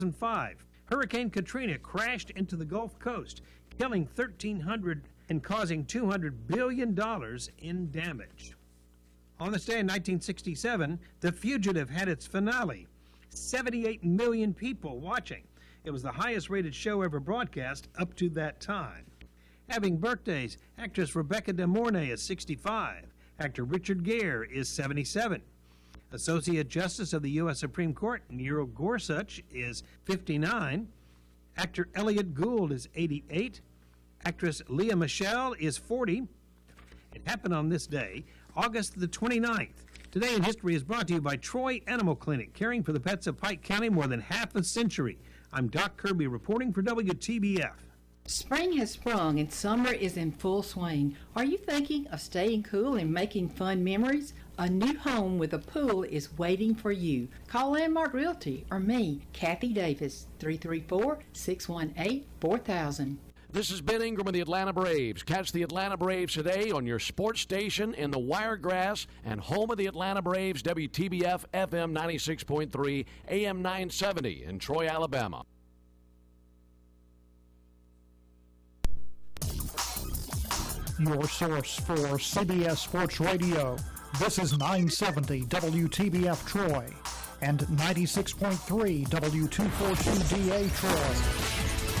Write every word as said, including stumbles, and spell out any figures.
five, Hurricane Katrina crashed into the Gulf Coast, killing thirteen hundred and causing two hundred billion dollars in damage. On this day in nineteen sixty-seven, The Fugitive had its finale. seventy-eight million people watching. It was the highest rated show ever broadcast up to that time. Having birthdays, actress Rebecca De Mornay is sixty-five. Actor Richard Gere is seventy-seven. Associate Justice of the U S Supreme Court Neil Gorsuch is fifty-nine. Actor Elliot Gould is eighty-eight. Actress Leah Michele is forty. It happened on this day, August the twenty-ninth. Today in History is brought to you by Troy Animal Clinic, caring for the pets of Pike County more than half a century. I'm Doc Kirby reporting for W T B F. Spring has sprung and summer is in full swing. Are you thinking of staying cool and making fun memories? A new home with a pool is waiting for you. Call Landmark Realty or me, Kathy Davis, three three four, six one eight, four thousand. This is Ben Ingram of the Atlanta Braves. Catch the Atlanta Braves today on your sports station in the Wiregrass and home of the Atlanta Braves, W T B F F M ninety-six point three, A M nine seventy in Troy, Alabama. Your source for C B S Sports Radio. This is nine seventy W T B F Troy and ninety-six point three W two forty-two D A Troy.